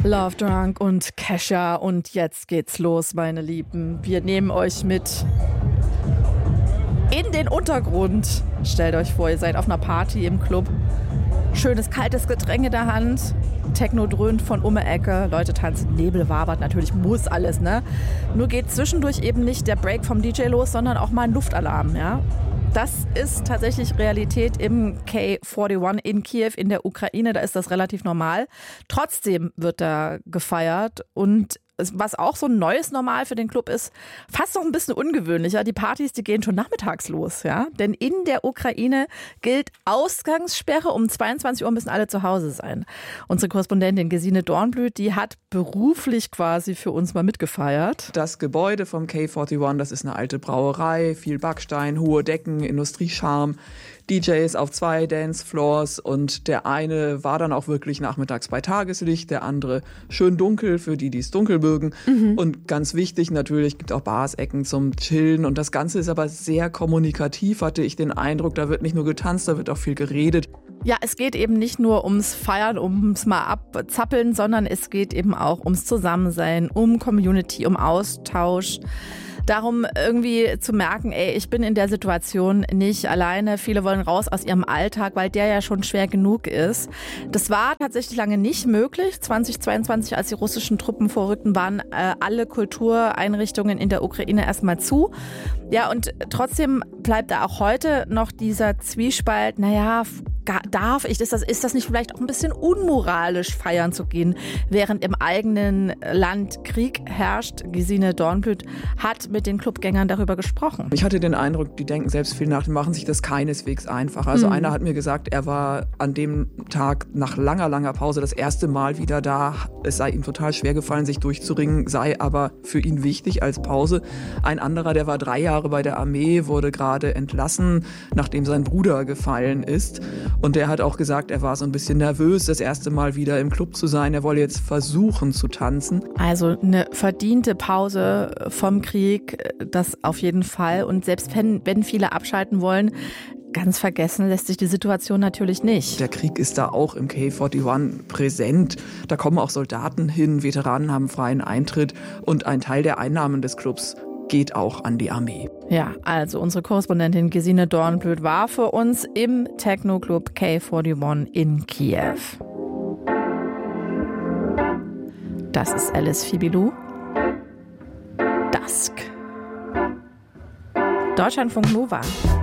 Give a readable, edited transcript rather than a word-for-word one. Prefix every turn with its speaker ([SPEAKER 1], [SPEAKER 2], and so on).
[SPEAKER 1] Love Drunk und Kesha und jetzt geht's los, meine Lieben. Wir nehmen euch mit in den Untergrund. Stellt euch vor, ihr seid auf einer Party im Club. Schönes, kaltes Getränk in der Hand. Techno dröhnt von um die Ecke. Leute tanzen, Nebel wabert. Natürlich muss alles, ne? Nur geht zwischendurch eben nicht der Break vom DJ los, sondern auch mal ein Luftalarm, ja? Das ist tatsächlich Realität im K41 in Kiew in der Ukraine. Da ist das relativ normal. Trotzdem wird da gefeiert und was auch so ein neues Normal für den Club ist, fast noch ein bisschen ungewöhnlicher. Die Partys, die gehen schon nachmittags los, ja. Denn in der Ukraine gilt Ausgangssperre. Um 22 Uhr müssen alle zu Hause sein. Unsere Korrespondentin Gesine Dornblüt, die hat beruflich quasi für uns mal mitgefeiert.
[SPEAKER 2] Das Gebäude vom K41, das ist eine alte Brauerei, viel Backstein, hohe Decken, Industriescharm, DJs auf 2 Dancefloors und der eine war dann auch wirklich nachmittags bei Tageslicht, der andere schön dunkel für die es dunkel mögen. Und ganz wichtig natürlich, gibt auch Bars, Ecken zum Chillen und das Ganze ist aber sehr kommunikativ, hatte ich den Eindruck, da wird nicht nur getanzt, da wird auch viel geredet.
[SPEAKER 1] Ja, es geht eben nicht nur ums Feiern, ums mal abzappeln, sondern es geht eben auch ums Zusammensein, um Community, um Austausch. Darum irgendwie zu merken, ey, ich bin in der Situation nicht alleine. Viele wollen raus aus ihrem Alltag, weil der ja schon schwer genug ist. Das war tatsächlich lange nicht möglich. 2022, als die russischen Truppen vorrückten, waren alle Kultureinrichtungen in der Ukraine erstmal zu. Ja, und trotzdem bleibt da auch heute noch dieser Zwiespalt, naja, darf ich das, ist das nicht vielleicht auch ein bisschen unmoralisch feiern zu gehen, während im eigenen Land Krieg herrscht? Gesine Dornblüt hat mit den Clubgängern darüber gesprochen.
[SPEAKER 2] Ich hatte den Eindruck, die denken selbst viel nach, die machen sich das keineswegs einfach. Also einer hat mir gesagt, er war an dem Tag nach langer Pause das erste Mal wieder da. Es sei ihm total schwer gefallen, sich durchzuringen, sei aber für ihn wichtig als Pause. Ein anderer, der war 3 Jahre bei der Armee, wurde gerade entlassen, nachdem sein Bruder gefallen ist. Und der hat auch gesagt, er war so ein bisschen nervös, das erste Mal wieder im Club zu sein. Er wolle jetzt versuchen zu tanzen.
[SPEAKER 1] Also eine verdiente Pause vom Krieg, das auf jeden Fall. Und selbst wenn viele abschalten wollen, ganz vergessen lässt sich die Situation natürlich nicht.
[SPEAKER 2] Der Krieg ist da auch im K41 präsent. Da kommen auch Soldaten hin, Veteranen haben freien Eintritt und ein Teil der Einnahmen des Clubs geht auch an die Armee.
[SPEAKER 1] Ja, also unsere Korrespondentin Gesine Dornblüt war für uns im Techno-Club K41 in Kiew. Das ist Alice Fibilou. Dusk. Deutschlandfunk Nova.